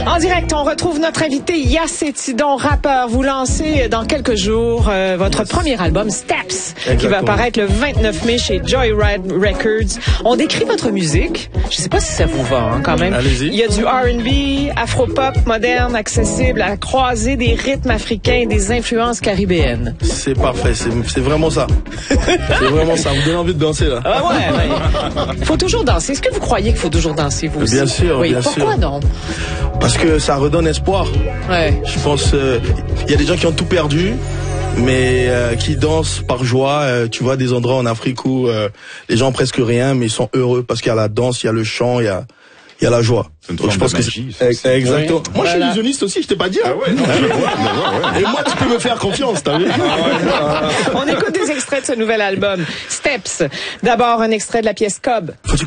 En direct, on retrouve notre invité Yass Etidon, rappeur. Vous lancez dans quelques jours votre premier album, Steps, qui va apparaître le 29 mai chez Joyride Records. On décrit votre musique. Je sais pas si ça vous va, quand même. Allez-y. Il y a du R&B, afro-pop, moderne, accessible, à la croisée des rythmes africains et des influences caribéennes. C'est parfait, c'est vraiment ça. C'est vraiment ça. Vous donne envie de danser, là. Ah ouais. Faut toujours danser. Est-ce que vous croyez qu'il faut toujours danser, vous aussi? Bien sûr, oui. bien sûr. Pourquoi non? Parce que ça redonne espoir. Ouais. Je pense, il y a des gens qui ont tout perdu, mais qui dansent par joie. Tu vois des endroits en Afrique où les gens ont presque rien, mais ils sont heureux parce qu'il y a la danse, il y a le chant, il y a la joie. Donc je pense que c'est exactement. Oui. Moi, je suis illusionniste aussi, je t'ai pas dit. Ah ouais, non, je vois. Et moi, tu peux me faire confiance, t'as vu? On écoute des extraits de ce nouvel album, Steps. D'abord, un extrait de la pièce Cobb.